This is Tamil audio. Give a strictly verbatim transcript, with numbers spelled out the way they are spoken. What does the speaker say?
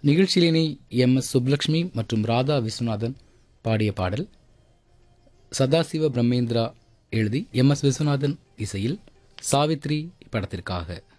நிகழ்ச்சியினை எம் எஸ் சுப்லக்ஷ்மி மற்றும் ராதா விஸ்வநாதன் பாடிய பாடல். சதாசிவ பிரம்மேந்திரா எழுதி எம் எஸ் விஸ்வநாதன் இசையில் சாவித்ரி படத்திற்காக.